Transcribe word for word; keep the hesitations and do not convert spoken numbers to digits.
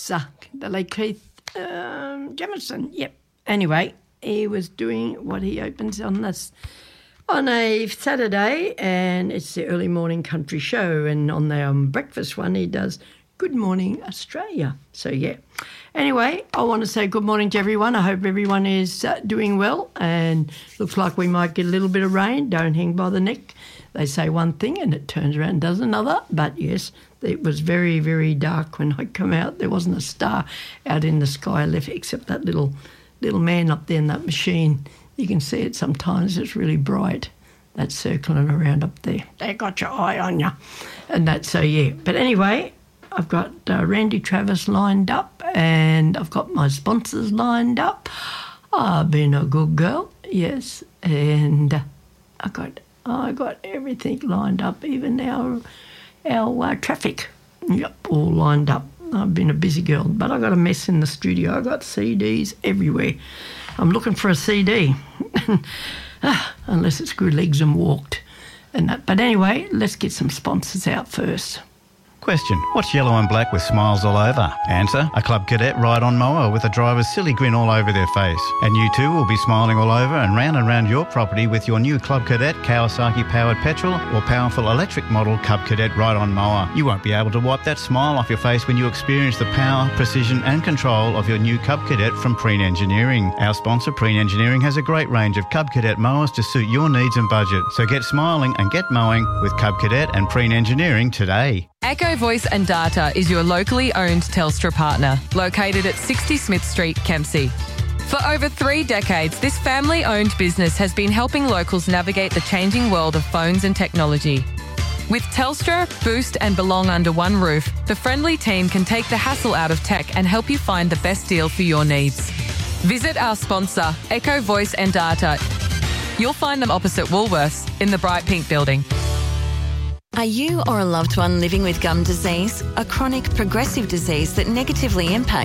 was uh, the late Keith um, Jamison. Yep. Anyway, he was doing what he opens on this on a Saturday, and it's the early morning country show. And on the um, breakfast one, he does Good Morning Australia. So yeah. Anyway, I want to say good morning to everyone. I hope everyone is uh, doing well, and looks like we might get a little bit of rain. Don't hang by the neck. They say one thing and it turns around and does another. But yes, it was very, very dark when I come out. There wasn't a star out in the sky left except that little little man up there in that machine. You can see it sometimes. It's really bright. That's circling around up there. They got your eye on you. And that's so, yeah. But anyway, I've got uh, Randy Travis lined up, and I've got my sponsors lined up. I've been a good girl, yes, and uh, I got I got everything lined up, even our our uh, traffic, yep, all lined up. I've been a busy girl, but I got a mess in the studio. I got C Ds everywhere. I'm looking for a C D, ah, unless it's Good Legs and Walked, and that. But anyway, let's get some sponsors out first. Question, what's yellow and black with smiles all over? Answer, a Club Cadet ride-on mower with a driver's silly grin all over their face. And you too will be smiling all over and round and round your property with your new Club Cadet Kawasaki-powered petrol or powerful electric model Club Cadet ride-on mower. You won't be able to wipe that smile off your face when you experience the power, precision and control of your new Cub Cadet from Preen Engineering. Our sponsor, Preen Engineering, has a great range of Cub Cadet mowers to suit your needs and budget. So get smiling and get mowing with Cub Cadet and Preen Engineering today. Echo Voice and Data is your locally owned Telstra partner, located at sixty Smith Street, Kempsey. For over three decades, this family-owned business has been helping locals navigate the changing world of phones and technology. With Telstra, Boost and Belong under one roof, the friendly team can take the hassle out of tech and help you find the best deal for your needs. Visit our sponsor, Echo Voice and Data. You'll find them opposite Woolworths in the Bright Pink building. Are you or a loved one living with gum disease, a chronic progressive disease that negatively impacts